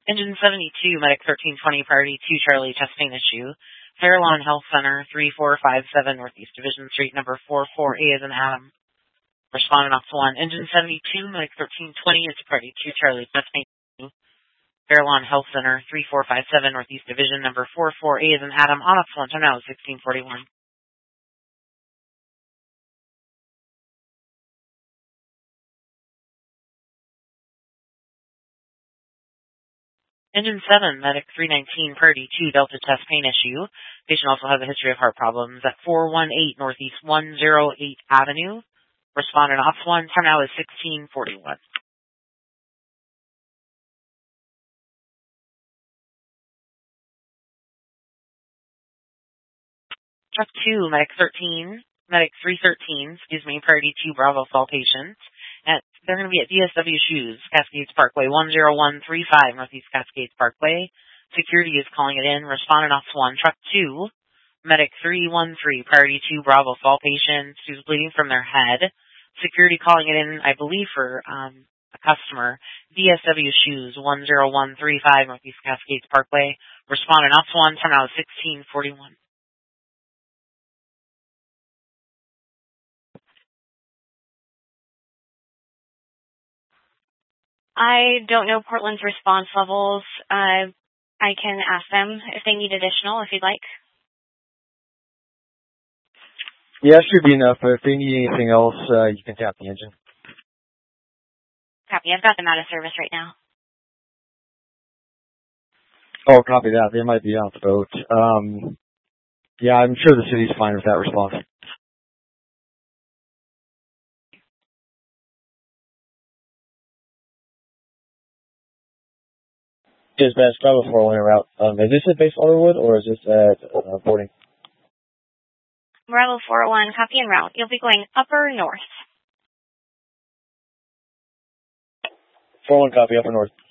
Engine 72, Medic 1320, priority 2 Charlie, chest pain issue. Fairlawn Health Center, 3457 Northeast Division Street, number 44A as in Adam. Responding off to 1. Engine 72, Medic 1320, it's priority 2 Charlie, chest pain issue. Fairlawn Health Center, 3457 Northeast Division, number 44A as in Adam. On off to 1, time now is 1641. Engine 7, Medic 319, priority 2, Delta chest pain issue. Patient also has a history of heart problems at 418 Northeast 108 Avenue. Respondent off 1, time now is 1641. Truck 2, Medic 313, priority 2, Bravo Fall patient. They're going to be at DSW Shoes, Cascades Parkway, 10135 Northeast Cascades Parkway. Security is calling it in. Respondent off 1. Truck 2, Medic 313, priority 2, Bravo Fall patient who's bleeding from their head. Security calling it in, I believe, for a customer. DSW Shoes, 10135 Northeast Cascades Parkway. Respondent off 1. Time now is 1641. I don't know Portland's response levels. I can ask them if they need additional, if you'd like. Yeah, should be enough. If they need anything else, you can tap the engine. Copy. I've got them out of service right now. Oh, copy that. They might be out the boat. Yeah, I'm sure the city's fine with that response. Dispatch, Bravo 401 route. Is this at Base Underwood or is this at boarding? Bravo 401, copy en route. You'll be going upper north. 401, copy, upper north.